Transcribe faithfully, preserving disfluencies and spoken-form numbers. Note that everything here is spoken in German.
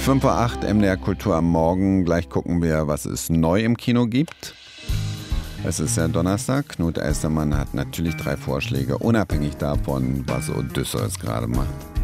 fünf Uhr acht, M D R Kultur am Morgen. Gleich gucken wir, was es neu im Kino gibt. Es ist ja Donnerstag. Knut Elstermann hat natürlich drei Vorschläge, unabhängig davon, was Odysseus gerade macht.